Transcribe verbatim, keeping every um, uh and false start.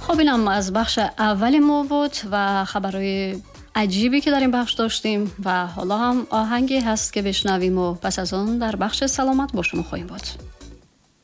خب اینم از بخش اولی ما بود و خبرهای عجیبی که در این بخش داشتیم و حالا هم آهنگی هست که بشنویم و پس از اون در بخش سلامت با شما خواهیم بود.